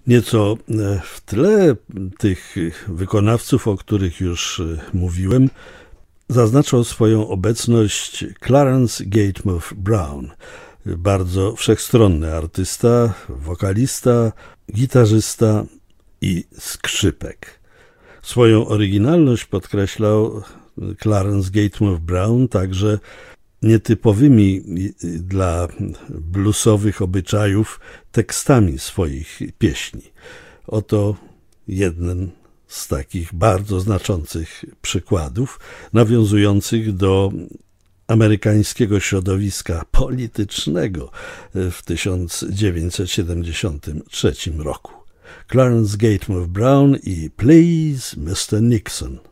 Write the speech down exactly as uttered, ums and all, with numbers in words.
Nieco w tle tych wykonawców, o których już mówiłem, zaznaczał swoją obecność Clarence Gatemouth Brown, bardzo wszechstronny artysta, wokalista, gitarzysta i skrzypek. Swoją oryginalność podkreślał Clarence Gatemouth Brown także nietypowymi dla bluesowych obyczajów tekstami swoich pieśni. Oto jeden z takich bardzo znaczących przykładów, nawiązujących do amerykańskiego środowiska politycznego w tysiąc dziewięćset siedemdziesiątym trzecim roku. Clarence Gatemouth Brown i Please mister Nixon.